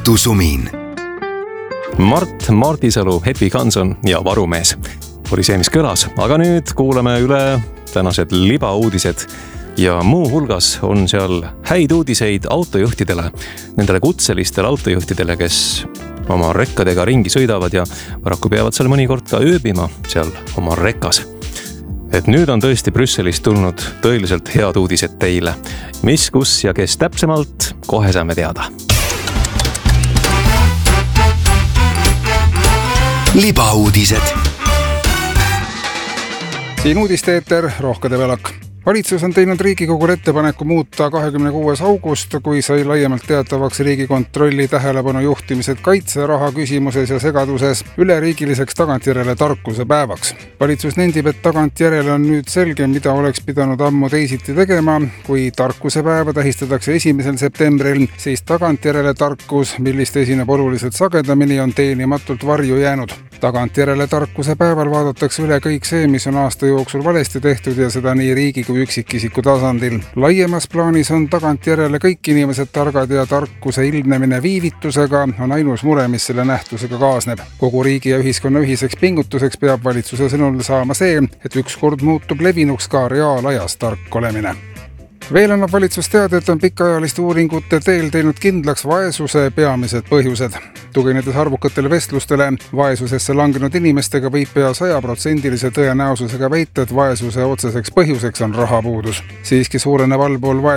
õhtusumin. Mart Martisalu, Happy Hanson ja Varumees oli see, mis kõlas. Aga nüüd kuulame üle tänased libauudised ja muu hulgas on seal häid uudiseid autojuhtidele, nendele kutselistele autojuhtidele, kes oma rekkadega ringi sõidavad ja paraku peavad seal mõnikord ka ööbima seal oma rekkas. Et nüüd on tõesti Brüsselist tulnud tõeliselt head uudised teile. Mis, kus ja kes täpsemalt, kohe saame teada. Libauudised. Siin uudisteeter, Rohkede Velak. Valitsus on teinud Riigikogule ettepaneku muuta 26. august, kui sai laiemalt teatavaks Riigikontrolli tähelepanu juhtimised kaitseraha küsimuses ja segaduses üleriigiliseks tagantjärele tarkuse päevaks. Valitsus nendib, et tagantjärele on nüüd selge, mida oleks pidanud ammu teisiti tegema. Kui tarkuse päeva tähistatakse 1. septembril, siis tagantjärele tarkus, millist esineb oluliselt sagedamini, on teenimatult varju jäänud. Tagantjärele tarkuse päeval vaadatakse üle kõik see, mis on aasta jooksul valesti tehtud ja seda nii riigi kui üksikisiku tasandil. Laiemas plaanis on tagantjärele kõik inimesed targad ja tarkuse ilmnemine viivitusega on ainus mure, mis selle nähtusega kaasneb. Kogu riigi ja ühiskonna ühiseks pingutuseks peab valitsuse sõnul saama see, et ükskord muutub levinuks ka reaalajas tark olemine. Veel annab valitsus teada, et on pikaajaliste uuringute teel teinud kindlaks vaesuse peamised põhjused. Tuginedes arvukatele vestlustele vaesusesse langenud inimestega võib pea 100% tõenäosusega väita, et vaesuse otseseks põhjuseks on rahapuudus. Siiski suureneb allpool